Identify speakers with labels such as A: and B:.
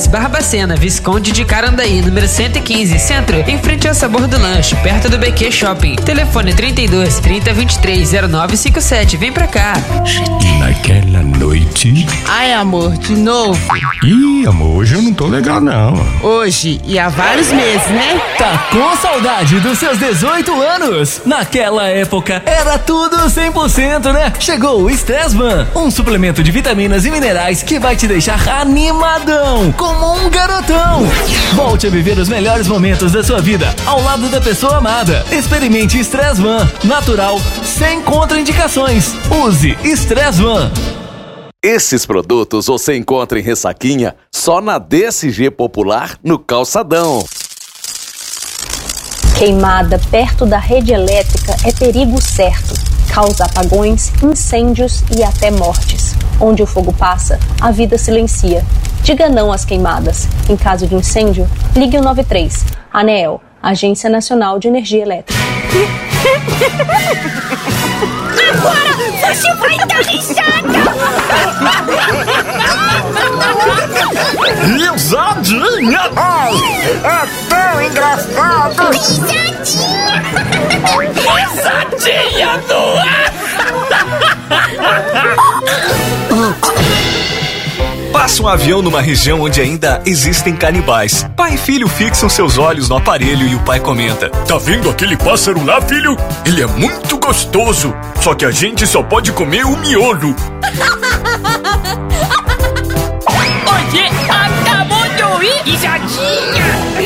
A: Barbacena, Visconde de Carandaí, número 115, Centro, em frente ao Sabor do Lanche, perto do BQ Shopping. Telefone 32 30 23 0957. Vem pra cá.
B: Naquela noite...
C: Ai, amor, de novo?
B: Ih, amor, hoje eu não tô legal, não.
C: Hoje e há vários meses, né?
D: Tá com saudade dos seus 18 anos? Naquela época era tudo 100%, né? Chegou o Stressman, um suplemento de vitaminas e minerais que vai te deixar animadão, como um garotão. Volte a viver os melhores momentos da sua vida ao lado da pessoa amada. Experimente Stressman, natural, sem contraindicações. Use Stressman.
E: Esses produtos você encontra em Ressaquinha só na DSG Popular, no Calçadão.
F: Queimada perto da rede elétrica é perigo certo. Causa apagões, incêndios e até mortes. Onde o fogo passa, a vida silencia. Diga não às queimadas. Em caso de incêndio, ligue o 93. ANEEL, Agência Nacional de Energia Elétrica.
G: Agora você vai dar risada!
H: Risadinha! Ai, é tão engraçado!
G: Risadinha!
H: Risadinha no ar!
I: Passa um avião numa região onde ainda existem canibais. Pai e filho fixam seus olhos no aparelho e o pai comenta:
B: Tá vendo aquele pássaro lá, filho? Ele é muito gostoso. Só que a gente só pode comer o miolo.
G: Você acabou de ouvir? Risadinha!